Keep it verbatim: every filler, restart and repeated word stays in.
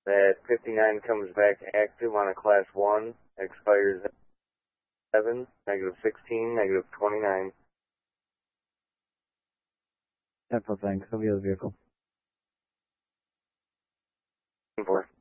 That fifty-nine comes back active on a class one, expires at seven, negative sixteen, negative twenty-nine. ten four, thanks. Over the other vehicle. Four.